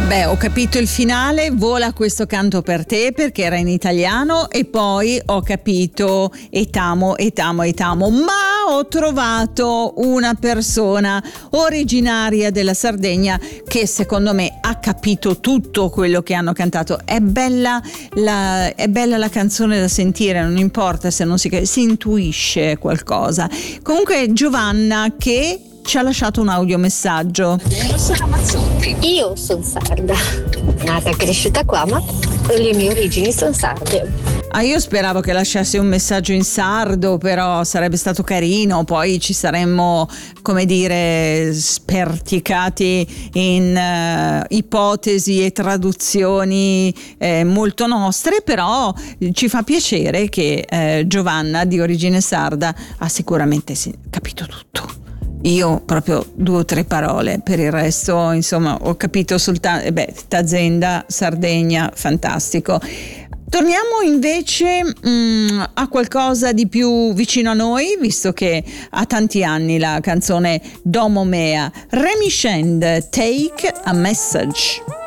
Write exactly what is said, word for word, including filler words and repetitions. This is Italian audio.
Vabbè, ho capito il finale, vola questo canto per te, perché era in italiano, e poi ho capito e t'amo e t'amo e t'amo, ma ho trovato una persona originaria della Sardegna che secondo me ha capito tutto quello che hanno cantato. È bella la, è bella la canzone da sentire, non importa se non si, si intuisce qualcosa. Comunque Giovanna, che ci ha lasciato un audiomessaggio. Io sono sarda, nata e cresciuta qua, ma le mie origini sono sarde. Ah, io speravo che lasciasse un messaggio in sardo, però sarebbe stato carino, poi ci saremmo, come dire, sperticati in uh, ipotesi e traduzioni eh, molto nostre, però ci fa piacere che eh, Giovanna, di origine sarda, ha sicuramente sì, capito tutto. Io proprio due o tre parole, per il resto insomma ho capito soltanto, eh beh, Tazenda, Sardegna, fantastico. Torniamo invece mh, a qualcosa di più vicino a noi, visto che ha tanti anni la canzone Domo Mea. Remy Shand, Take a Message.